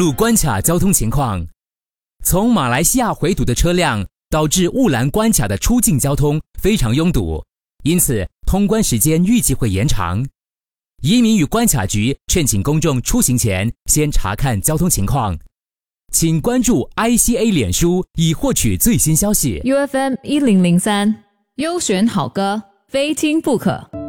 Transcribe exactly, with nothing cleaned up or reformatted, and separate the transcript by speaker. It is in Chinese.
Speaker 1: 路关卡交通情况。从马来西亚回堵的车辆导致雾兰关卡的出境交通非常拥堵，因此通关时间预计会延长。移民与关卡局劝请公众出行前先查看交通情况。请关注 I C A 脸书以获取最新消息。
Speaker 2: U F M 一零零三，优选好歌，非听不可。